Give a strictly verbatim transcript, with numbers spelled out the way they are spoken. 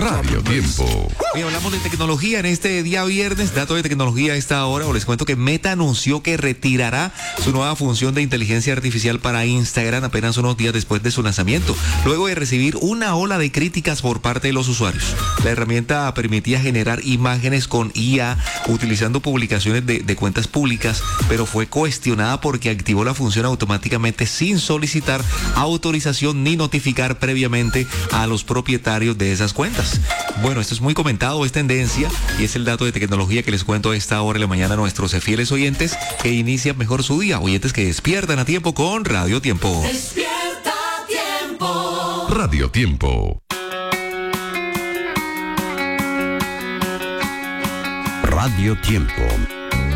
Radio Tiempo. Hoy hablamos de tecnología en este día viernes. Dato de tecnología a esta hora. O les cuento que Meta anunció que retirará su nueva función de inteligencia artificial para Instagram apenas unos días después de su lanzamiento, luego de recibir una ola de críticas por parte de los usuarios. La herramienta permitía generar imágenes con I A utilizando publicaciones de, de cuentas públicas, pero fue cuestionada porque activó la función automáticamente sin solicitar autorización ni notificar previamente a los propietarios de esas cuentas. Bueno, esto es muy comentado, es tendencia y es el dato de tecnología que les cuento a esta hora de la mañana a nuestros fieles oyentes que inician mejor su día, oyentes que despiertan a tiempo con Radio Tiempo. Despierta Tiempo. Radio Tiempo. Radio Tiempo.